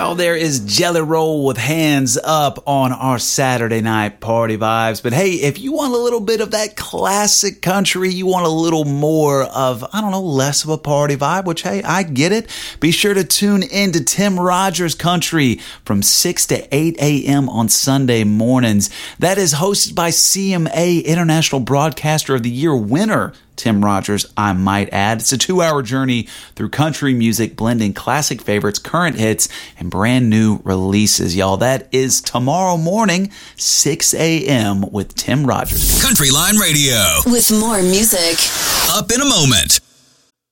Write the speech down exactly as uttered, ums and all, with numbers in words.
Y'all, there is Jelly Roll with Hands Up on our Saturday night party vibes. But hey, if you want a little bit of that classic country, you want a little more of, I don't know, less of a party vibe, which, hey, I get it. Be sure to tune in to Tim Rogers Country from six to eight a.m. on Sunday mornings. That is hosted by C M A International Broadcaster of the Year winner, Tim Rogers, I might add. It's a two-hour journey through country music, blending classic favorites, current hits, and brand new releases, y'all. That is tomorrow morning, six a.m. with Tim Rogers. Country Line Radio. With more music. Up in a moment.